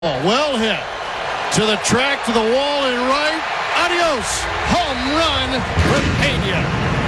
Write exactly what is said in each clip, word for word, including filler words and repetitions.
Well hit to the track, to the wall and right. Adios. Home run for Pena.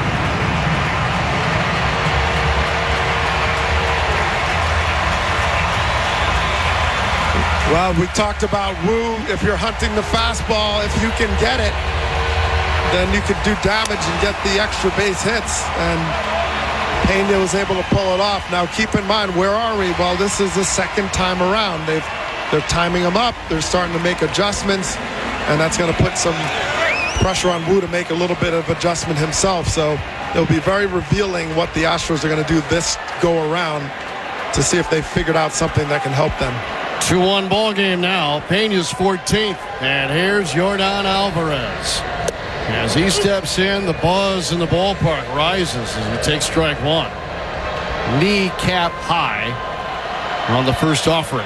Well, we talked about Wu. If you're hunting the fastball, if you can get it, then you could do damage and get the extra base hits. And Pena was able to pull it off. Now, keep in mind, where are we? Well, this is the second time around. They've They're timing him up. They're starting to make adjustments, and that's going to put some pressure on Wu to make a little bit of adjustment himself. So it'll be very revealing what the Astros are going to do this go around to see if they figured out something that can help them. two one ball game now. Pena's fourteenth, and here's Yordan Alvarez. As he steps in, the buzz in the ballpark rises as he takes strike one. Kneecap high on the first offering.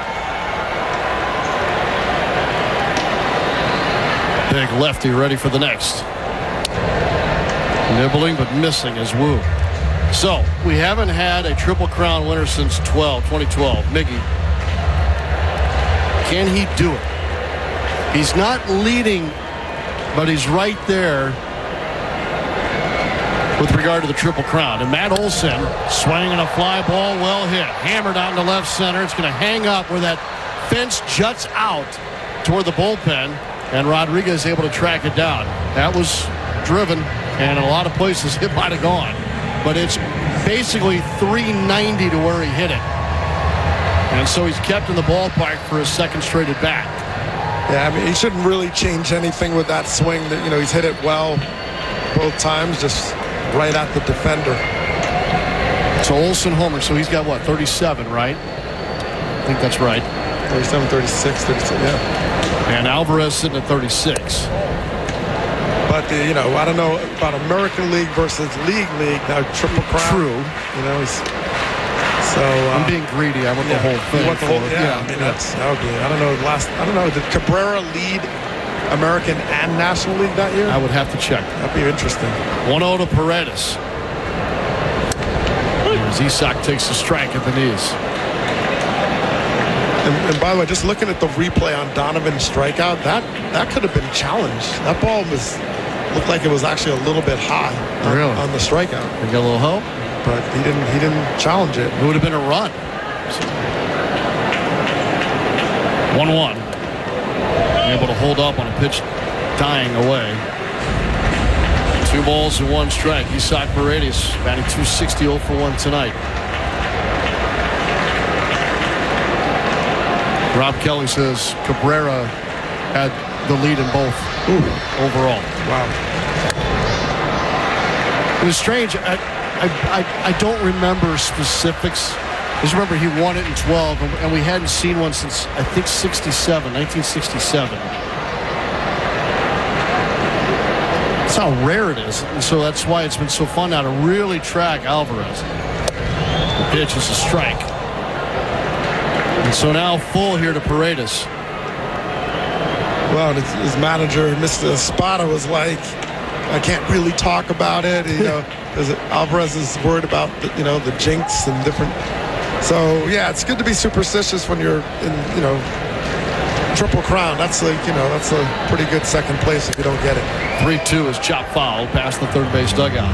Big lefty ready for the next. Nibbling but missing is Wu. So we haven't had a Triple Crown winner since twenty twelve. Miggy, can he do it? He's not leading, but he's right there with regard to the Triple Crown. And Matt Olson swinging a fly ball, well hit, hammered out into left center. It's going to hang up where that fence juts out toward the bullpen. And Rodriguez able to track it down. That was driven, and in a lot of places it might have gone. But it's basically three ninety to where he hit it. And so he's kept in the ballpark for his second straight at bat. Yeah, I mean, he shouldn't really change anything with that swing. That, you know, he's hit it well both times, just right at the defender. So Olson homer, so he's got what, thirty-seven, right? I think that's right. thirty-seven, thirty-six, thirty-seven, yeah. And Alvarez sitting at thirty-six. But, the, you know, I don't know about American League versus League League. Now, Triple Crown. True. You know, he's, so. Uh, I'm being greedy. I want yeah, the whole thing. You want the whole, yeah, yeah, I mean, yeah. that's, that would be, I don't know, last, I don't know, did Cabrera lead American and National League that year? I would have to check. That'd be interesting. one oh to Paredes. As Isak takes a strike at the knees. And, and by the way, just looking at the replay on Donovan's strikeout, that that could have been challenged. That ball was looked like it was actually a little bit high on, really? on the strikeout. He got a little help, but he didn't. He didn't challenge it. It would have been a run. one one. Able to hold up on a pitch dying away. Two balls and one strike. Isak Paredes batting two sixty, oh for one tonight. Rob Kelly says Cabrera had the lead in both. Ooh. Overall. Wow. It was strange. I, I, I, I don't remember specifics. I just remember he won it in twelve, and, and we hadn't seen one since, I think, sixty-seven, nineteen sixty-seven. That's how rare it is. And so that's why it's been so fun now to really track Alvarez. The pitch is a strike. And so now full here to Paredes. Well, his, his manager, Mister Espada, was like, I can't really talk about it, you know, because Alvarez is worried about, the, you know, the jinx and different. So, yeah, it's good to be superstitious when you're in, you know, Triple Crown. That's like, you know, that's a pretty good second place if you don't get it. three two is chop foul past the third base dugout.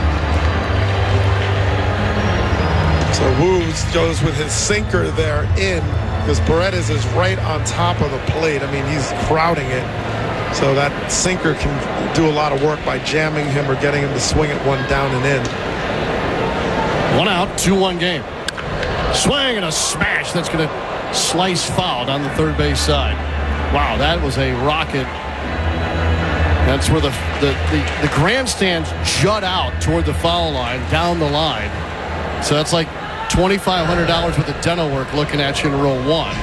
So Wu goes with his sinker there in because Paredes is right on top of the plate. I mean, he's crowding it. So that sinker can do a lot of work by jamming him or getting him to swing it one down and in. One out, two one game. Swing and a smash. That's going to slice foul down the third base side. Wow, that was a rocket. That's where the, the, the, the grandstands jut out toward the foul line, down the line. So that's like twenty-five hundred dollars worth of dental work looking at you in row one.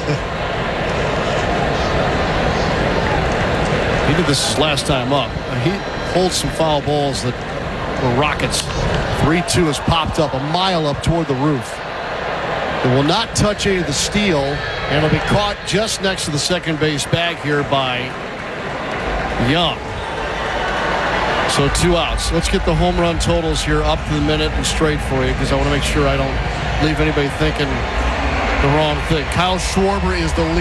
He did this his last time up. He holds some foul balls that were rockets. three two has popped up a mile up toward the roof. It will not touch any of the steel, and it'll be caught just next to the second base bag here by Young. So two outs. Let's get the home run totals here up to the minute and straight for you, because I want to make sure I don't leave anybody thinking the wrong thing. Kyle Schwarber is the lead.